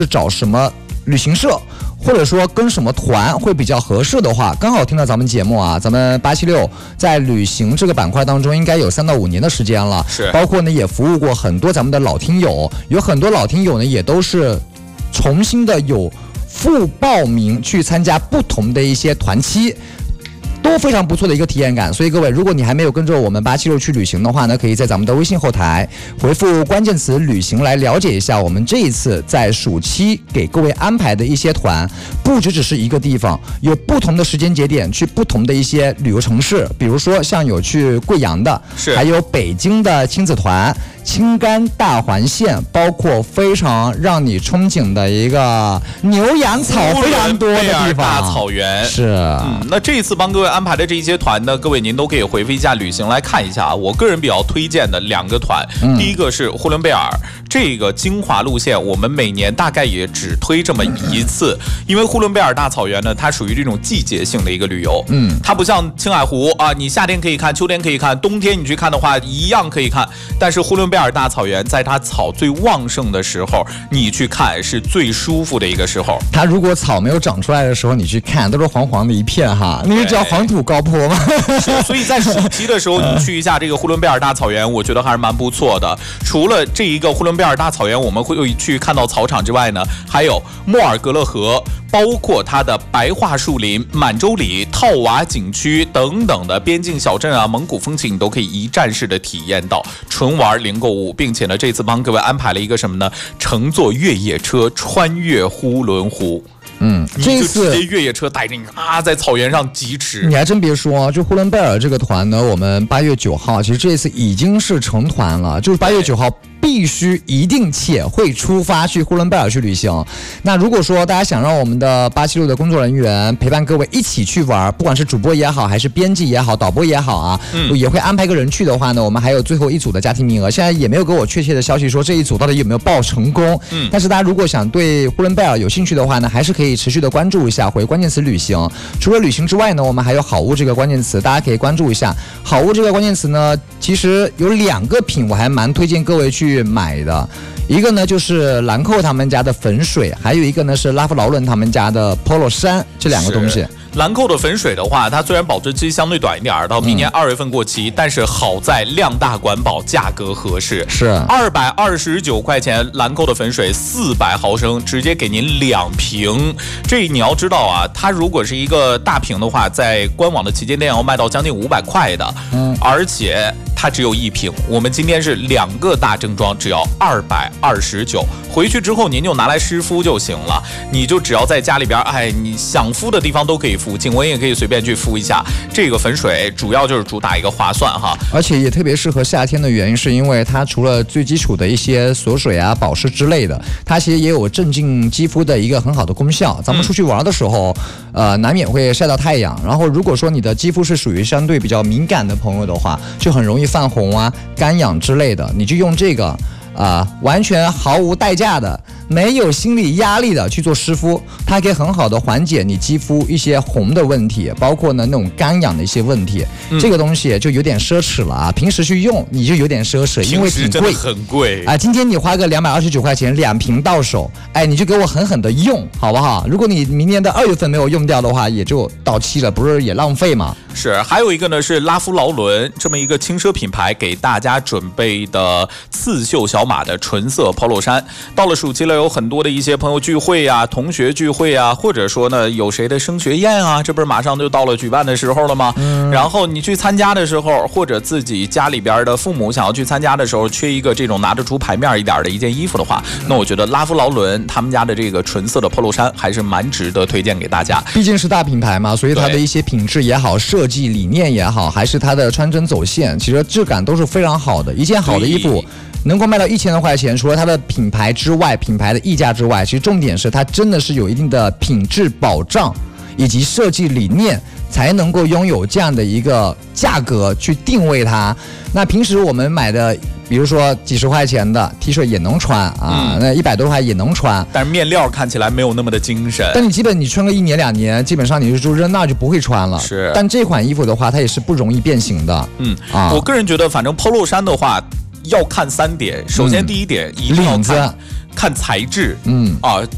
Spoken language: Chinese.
找什么旅行社，或者说跟什么团会比较合适的话，刚好听到咱们节目啊，咱们876在旅行这个板块当中应该有3到5年的时间了， 是， 包括呢也服务过很多咱们的老听友，有很多老听友呢也都是重新的有复报名去参加不同的一些团期。都非常不错的一个体验感，所以各位，如果你还没有跟着我们876去旅行的话呢，可以在咱们的微信后台回复关键词"旅行"来了解一下我们这一次在暑期给各位安排的一些团，不只是一个地方，有不同的时间节点去不同的一些旅游城市，比如说像有去贵阳的，还有北京的亲子团。青甘大环线，包括非常让你憧憬的一个牛羊草非常多的地方， 大草原是。 那这一次帮各位安排的这一些团呢，各位您都可以回复一下旅行来看一下。我个人比较推荐的2个团，第一个是呼伦贝尔，这个精华路线，我们每年大概也只推这么一次，因为呼伦贝尔大草原呢，它属于这种季节性的一个旅游，它不像青海湖啊，你夏天可以看，秋天可以看，冬天你去看的话一样可以看，但是呼伦贝尔大草原在它草最旺盛的时候，你去看是最舒服的一个时候。 它如果草没有长出来的时候，你去看都是黄黄的一片哈，你知道黄土高坡吗？ 所以在暑期的时候，你去一下这个呼伦贝尔大草原，我觉得还是蛮不错的。除了这一个呼伦贝尔大草原，我们会去看到草场之外呢，还有莫尔格勒河，包括它的白桦树林、满洲里、套娃景区等等的边境小镇啊，蒙古风情你都可以一站式的体验到，纯玩零购物，并且呢，这次帮各位安排了一个什么呢？乘坐越野车穿越呼伦湖。 这次直接越野车带着你啊，在草原上疾驰。 你还真别说，就呼伦贝尔这个团呢，我们8月9号，其实这次已经是成团了，就是8月9号。必须一定且会出发去呼伦贝尔去旅行。那如果说大家想让我们的876的工作人员陪伴各位一起去玩，不管是主播也好，还是编辑也好，导播也好啊，也会安排个人去的话呢，我们还有最后一组的家庭名额。现在也没有给我确切的消息说这一组到底有没有报成功。但是大家如果想对呼伦贝尔有兴趣的话呢，还是可以持续的关注一下，回关键词旅行。除了旅行之外呢，我们还有好物这个关键词，大家可以关注一下。好物这个关键词呢，其实有2个品我还蛮推荐各位去买的，一个呢就是兰蔻他们家的粉水，还有一个呢是拉夫劳伦他们家的 polo 衫，这2个东西。 兰蔻的粉水的话，它虽然保质期相对短一点，到明年2月份过期，但是好在量大管饱，价格合适。 是 229块钱，兰蔻的粉水400毫升，直接给您2瓶。这你要知道啊，它如果是一个大瓶的话，在官网的旗舰店要卖到将近500块的，而且它只有1瓶。我们今天是2个大正装，只要229。回去之后您就拿来湿敷就行了，你就只要在家里边，你想敷的地方都可以敷，颈纹也可以随便去敷一下。这个粉水主要就是主打一个划算哈， 而且也特别适合夏天的原因是因为它除了最基础的一些锁水啊、保湿之类的，它其实也有镇静肌肤的一个很好的功效。咱们出去玩的时候，难免会晒到太阳，然后如果说你的肌肤是属于相对比较敏感的朋友的话，就很容易泛红啊、干痒之类的，你就用这个。完全毫无代价的，没有心理压力的去做湿敷，它可以很好的缓解你肌肤一些红的问题，包括呢那种干痒的一些问题。这个东西就有点奢侈了啊！平时去用你就有点奢侈，因为挺贵， 真的很贵啊！今天你花个229块钱2瓶到手，你就给我狠狠的用，好不好？如果你明年的2月份没有用掉的话，也就到期了，不是也浪费吗？ 是，还有一个呢是拉夫劳伦这么一个轻奢品牌给大家准备的刺绣小马的纯色 polo 衫。到了暑期了，有很多的一些朋友聚会啊、同学聚会啊，或者说呢有谁的升学宴啊，这不是马上就到了举办的时候了吗？然后你去参加的时候，或者自己家里边的父母想要去参加的时候，缺一个这种拿得出牌面一点的一件衣服的话，那我觉得拉夫劳伦他们家的这个纯色的 polo 衫还是蛮值得推荐给大家。 毕竟是大品牌嘛，所以它的一些品质也好，设计理念也好，还是它的穿针走线，其实质感都是非常好的。一件好的衣服能够卖到1000多块钱，除了它的品牌之外，品牌的溢价之外，其实重点是它真的是有一定的品质保障以及设计理念，才能够拥有这样的一个价格去定位它。那平时我们买的，比如说几十块钱的 T 恤也能穿啊，那100多块也能穿， 但是面料看起来没有那么的精神。 但你基本你穿个1年2年，基本上你就扔那就不会穿了。 是， 但这款衣服的话，它也是不容易变形的。 我个人觉得，反正 polo 衫的话，要看3点。首先第一点，一定要看材质。